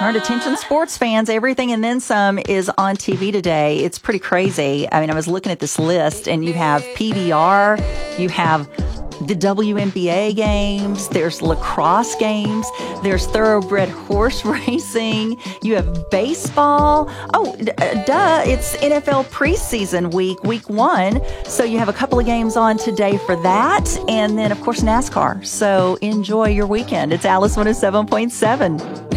All right, attention sports fans, everything and then some is on TV today. It's pretty crazy. I mean, I was looking at this list and you have PBR, you have the WNBA games, there's lacrosse games, there's thoroughbred horse racing, you have baseball. Oh, it's NFL preseason week 1. So you have a couple of games on today for that. And then, of course, NASCAR. So enjoy your weekend. It's Alice 107.7.